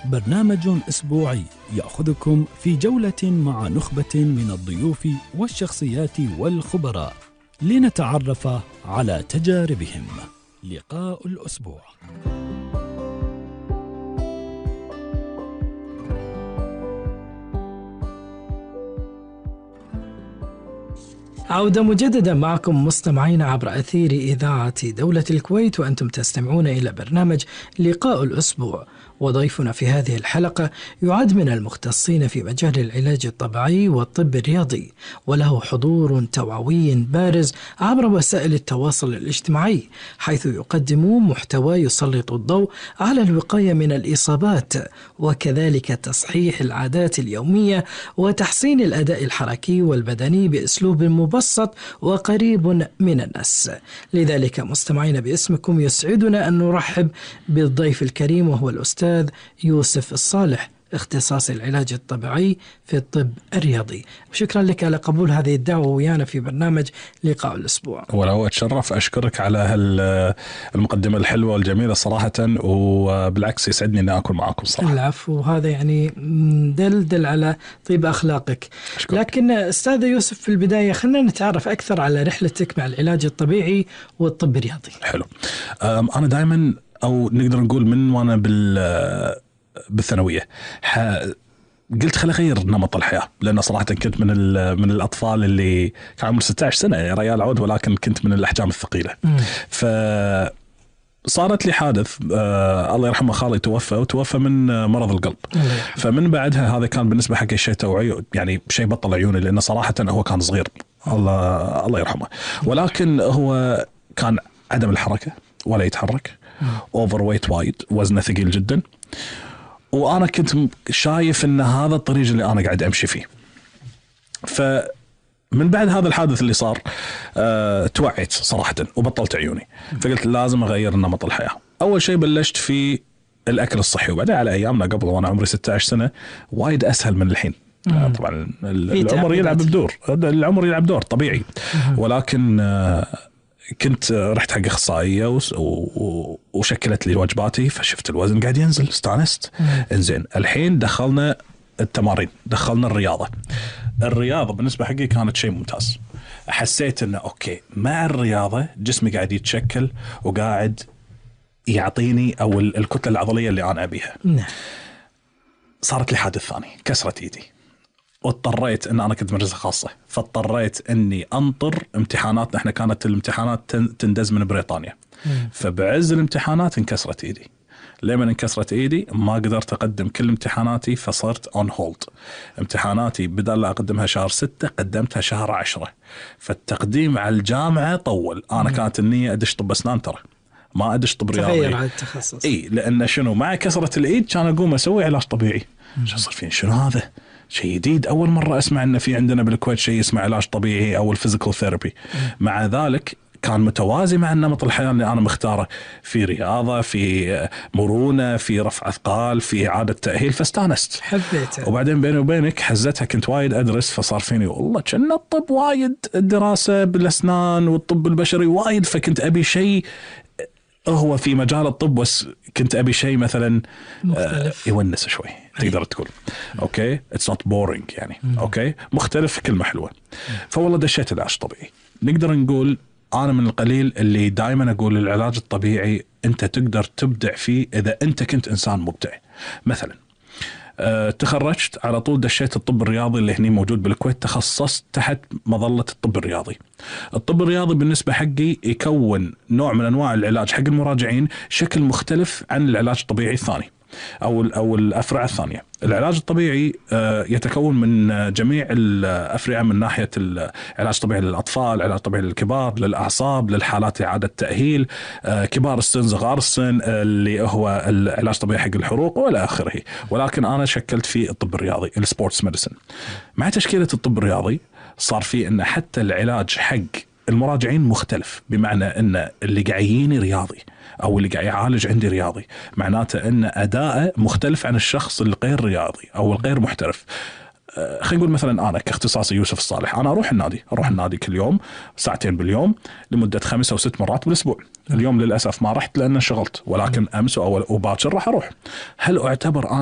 برنامج أسبوعي يأخذكم في جولة مع نخبة من الضيوف والشخصيات والخبراء لنتعرف على تجاربهم. لقاء الأسبوع. عودة مجددا معكم مستمعين عبر أثير إذاعة دولة الكويت، وأنتم تستمعون إلى برنامج لقاء الأسبوع. وضيفنا في هذه الحلقة يعد من المختصين في مجال العلاج الطبيعي والطب الرياضي، وله حضور توعوي بارز عبر وسائل التواصل الاجتماعي، حيث يقدم محتوى يسلط الضوء على الوقاية من الإصابات، وكذلك تصحيح العادات اليومية وتحسين الأداء الحركي والبدني بأسلوب مبسط وقريب من الناس. لذلك مستمعين باسمكم يسعدنا أن نرحب بالضيف الكريم، وهو الأستاذ يوسف الصالح، اختصاص العلاج الطبيعي في الطب الرياضي. شكرا لك على قبول هذه الدعوة ويانا في برنامج لقاء الأسبوع. ولو أتشرف، أشكرك على المقدمة الحلوة والجميلة صراحة، وبالعكس يسعدني أن أكون معكم صراحة. العفو، هذا يعني دل على طيب أخلاقك. أشكرك. لكن أستاذ يوسف، في البداية خلينا نتعرف أكثر على رحلتك مع العلاج الطبيعي والطب الرياضي. حلو. أنا دائما، أو نقدر نقول من وأنا بالثانوية قلت خلي أغير نمط الحياة، لأن صراحة كنت من الأطفال اللي كان عمري 16 سنة يا ريال عود، ولكن كنت من الأحجام الثقيلة. فصارت لي حادث، الله يرحمه، خالي توفى من مرض القلب. فمن بعدها هذا كان بالنسبة حقي شيء توعي، يعني شيء بطل عيوني، لأنه صراحة هو كان صغير، الله يرحمه، ولكن هو كان عدم الحركة ولا يتحرك، اوفر ويت وايد، وزنه ثقيل جدا، وانا كنت شايف ان هذا الطريق اللي انا قاعد امشي فيه. فمن بعد هذا الحادث اللي صار توعيت صراحة وبطلت عيوني، فقلت لازم اغير نمط الحياة. اول شيء بلشت في الاكل الصحي، وبعدين على ايامنا قبل وانا عمري 16 سنة وايد اسهل من الحين. طبعا العمر يلعب دور طبيعي، ولكن كنت رحت حق اخصائيه وشكلت لي وجباتي، فشفت الوزن قاعد ينزل، استانست. انزين، الحين دخلنا التمارين، دخلنا الرياضه بالنسبه حقي كانت شيء ممتاز. حسيت انه اوكي، مع الرياضه جسمي قاعد يتشكل وقاعد يعطيني او الكتله العضليه اللي انا ابيها. صارت لي حادث ثاني، كسرت ايدي، واضطريت ان انا كنت مدرسة خاصة، فاضطريت اني انطر امتحانات. احنا كانت الامتحانات تندز من بريطانيا، فبعز الامتحانات انكسرت ايدي. لما انكسرت ايدي ما قدرت اقدم كل امتحاناتي، فصرت اون هولد. امتحاناتي بدل لا اقدمها شهر 6 قدمتها شهر 10، فالتقديم على الجامعة طول. انا كانت النية ادش طب اسنان، ترى ما ادش طب رياضي، تغير على التخصص. لان شنو، مع كسرة الايد كان اقوم اسوي علاج طبيعي. شو صار فين؟ شنو هذا؟ شيء جديد، أول مرة أسمع إن في عندنا بالكويت شيء اسمه علاج طبيعي أو الفيزيكال ثيرابي. مع ذلك كان متوازي مع النمط الحياة اللي أنا مختاره، في رياضة، في مرونة، في رفع أثقال، في إعادة تأهيل، فاستانست حبيته. وبعدين بيني وبينك حزتها، كنت وايد أدرس، فصار فيني والله كان الطب وايد، الدراسة بالأسنان والطب البشري وايد، فكنت أبي شيء هو في مجال الطب، بس كنت أبي شيء مثلا مختلف، يونس شوي، تقدر تقول اوكي اتس نوت بورينج يعني. اوكي، مختلف، كلمه حلوه. فوالله دشيت العلاج الطبيعي. نقدر نقول انا من القليل اللي دائما اقول العلاج الطبيعي انت تقدر تبدع فيه اذا انت كنت انسان مبدع. مثلا تخرجت على طول دشيت الطب الرياضي اللي هني موجود بالكويت، تخصصت تحت مظلة الطب الرياضي. الطب الرياضي بالنسبة حقي يكون نوع من انواع العلاج حق المراجعين شكل مختلف عن العلاج الطبيعي الثاني أو الأفرع الثانية. العلاج الطبيعي يتكون من جميع الأفرع، من ناحية العلاج الطبيعي للأطفال، علاج طبيعي للكبار، للأعصاب، للحالات إعادة تأهيل، كبار السن، صغار السن، اللي هو العلاج الطبيعي حق الحروق وإلى آخره. ولكن أنا شكلت في الطب الرياضي، السبورتس ميديسن. مع تشكيلة الطب الرياضي صار في إن حتى العلاج حق المراجعين مختلف، بمعنى ان اللي قاعد رياضي او اللي قاعد يعالج عندي رياضي، معناته ان اداءه مختلف عن الشخص الغير رياضي او الغير محترف. خلينا نقول مثلا انا كاختصاصي يوسف الصالح، انا اروح النادي كل يوم ساعتين باليوم لمدة 5 أو 6 مرات بالاسبوع. اليوم للاسف ما رحت لان انشغلت، ولكن امس او باكر راح اروح. هل اعتبر